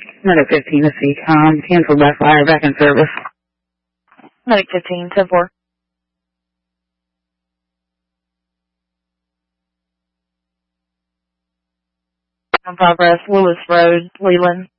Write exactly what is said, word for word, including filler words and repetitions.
Medic fifteen to C COM, canceled by fire, back in service. Medic fifteen, ten four. On progress, Lewis Road, Leland.